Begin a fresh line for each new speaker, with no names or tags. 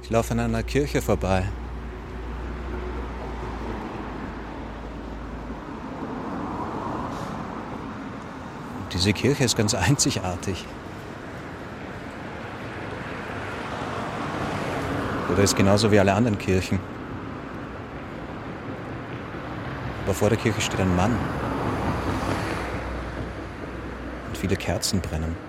Ich laufe an einer Kirche vorbei. Und diese Kirche ist ganz einzigartig. Oder ist genauso wie alle anderen Kirchen. Aber vor der Kirche steht ein Mann. Und viele Kerzen brennen.